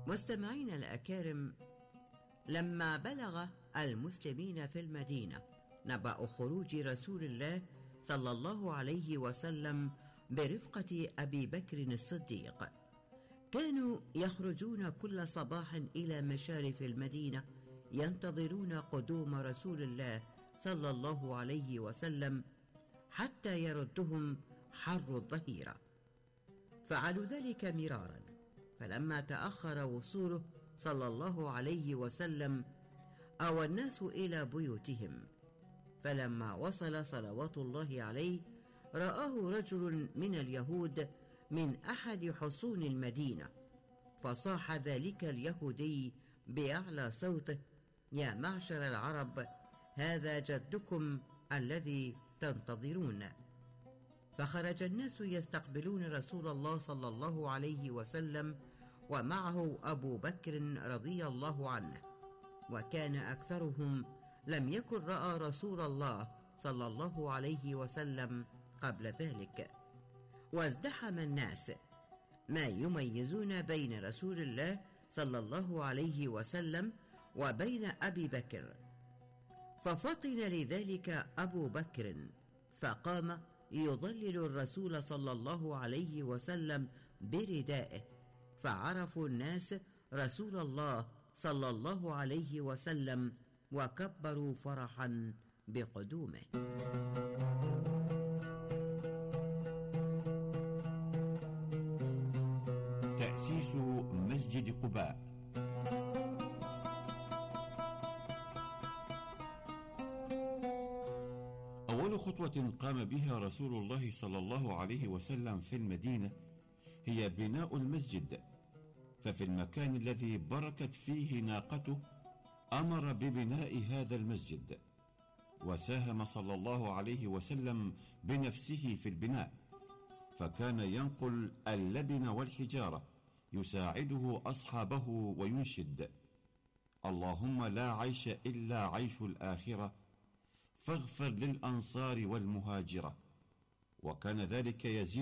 مستمعين الأكارم، لما بلغ المسلمين في المدينة نبأ خروج رسول الله صلى الله عليه وسلم برفقة أبي بكر الصديق، كانوا يخرجون كل صباح إلى مشارف المدينة ينتظرون قدوم رسول الله صلى الله عليه وسلم حتى يردهم حر الظهيرة. فعلوا ذلك مرارا، فلما تأخر وصوله صلى الله عليه وسلم أوى الناس إلى بيوتهم، فلما وصل صلوات الله عليه رآه رجل من اليهود من أحد حصون المدينة، فصاح ذلك اليهودي بأعلى صوته: يا معشر العرب، هذا جدكم الذي تنتظرون. فخرج الناس يستقبلون رسول الله صلى الله عليه وسلم، ومعه أبو بكر رضي الله عنه، وكان أكثرهم لم يكن رأى رسول الله صلى الله عليه وسلم قبل ذلك. وازدحم الناس، ما يميزون بين رسول الله صلى الله عليه وسلم وبين أبي بكر، ففطن لذلك أبو بكر فقام يظلل الرسول صلى الله عليه وسلم بردائه، فعرفوا الناس رسول الله صلى الله عليه وسلم وكبروا فرحا بقدومه. تأسيس مسجد قباء. أول خطوة قام بها رسول الله صلى الله عليه وسلم في المدينة هي بناء المسجد، ففي المكان الذي بركت فيه ناقته أمر ببناء هذا المسجد، وساهم صلى الله عليه وسلم بنفسه في البناء، فكان ينقل اللبن والحجارة يساعده أصحابه وينشد: اللهم لا عيش إلا عيش الآخرة، فاغفر للأنصار والمهاجرة. وكان ذلك يزيد